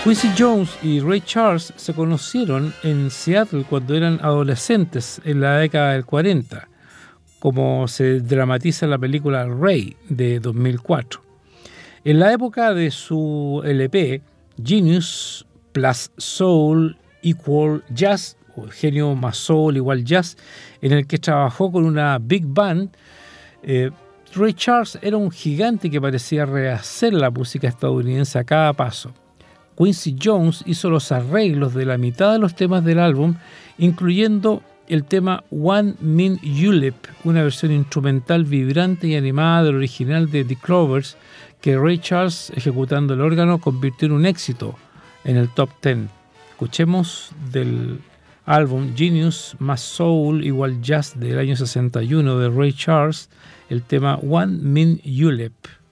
Quincy Jones y Ray Charles se conocieron en Seattle cuando eran adolescentes en la década del 40, como se dramatiza en la película Ray de 2004. En la época de su LP, Genius plus Soul equal Jazz, o Genio más Soul igual Jazz, en el que trabajó con una big band, Ray Charles era un gigante que parecía rehacer la música estadounidense a cada paso. Quincy Jones hizo los arreglos de la mitad de los temas del álbum, incluyendo el tema One Min Julep, una versión instrumental vibrante y animada del original de The Clovers, que Ray Charles, ejecutando el órgano, convirtió en un éxito en el top 10. Escuchemos del álbum Genius más Soul igual Jazz del año 61 de Ray Charles, el tema One Min Julep.